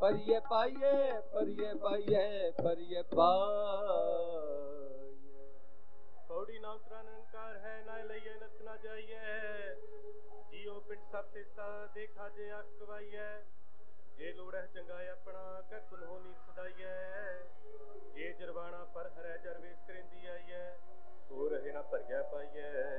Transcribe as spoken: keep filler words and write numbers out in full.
परिये पाइये परिये पाइये परिये पाइये। कौड़ी नौकरा निरंकार है, ना लइए नच ना जाइए। जियो पिंड सब तिस्सा देखा जे अकवाइए। जे लोड़ है चंगाई अपना कर कुन होनी सदाइए। जे जरवाना पर हरै जरवेश करेंदी आइए। हो रहे ना भरिया पाइए